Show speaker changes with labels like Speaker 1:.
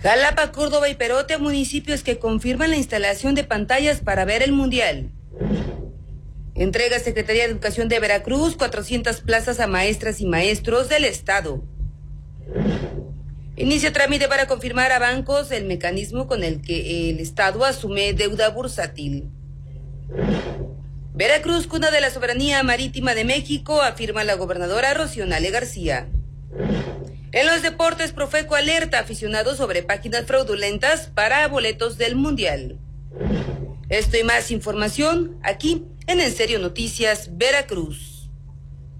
Speaker 1: Jalapa, Córdoba y Perote, municipios que confirman la instalación de pantallas para ver el Mundial. Entrega Secretaría de Educación de Veracruz 400 plazas a maestras y maestros del estado. Inicia trámite para confirmar a bancos el mecanismo con el que el estado asume deuda bursátil. Veracruz, cuna de la soberanía marítima de México, afirma la gobernadora Rocío Nale García. En los deportes, Profeco alerta a aficionados sobre páginas fraudulentas para boletos del Mundial. Esto y más información aquí en En Serio Noticias Veracruz.